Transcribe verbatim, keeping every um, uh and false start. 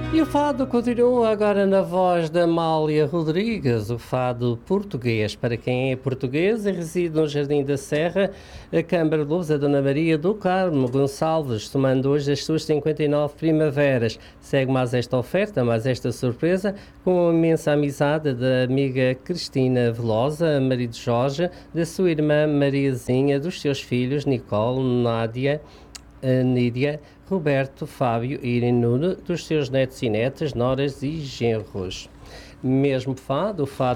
E o fado continua agora na voz da Amália Rodrigues, o fado português. Para quem é português e reside no Jardim da Serra, a Câmara de Lousa Dona Maria do Carmo Gonçalves, tomando hoje as suas cinquenta e nove primaveras. Segue mais esta oferta, mais esta surpresa, com a imensa amizade da amiga Cristina Velosa, marido Jorge, da sua irmã Mariazinha, dos seus filhos Nicole, Nádia, Nídia, Roberto, Fábio e Irene Nuno, dos seus netos e netas, noras e genros. Mesmo fado, o fado